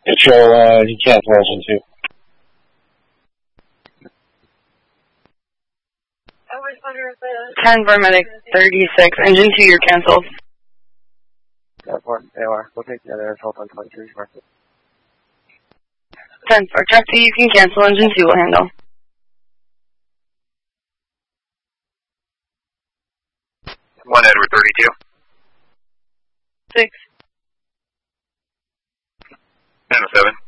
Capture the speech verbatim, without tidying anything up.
Control, uh, you cancel engine two. ten Paramedic thirty-six, engine two, you're canceled. Airport, A O R, we'll take the other assault on twenty-three, mark it. ten for track two, you can cancel, engine two will handle. one Edward thirty-two. six. ten oh seven.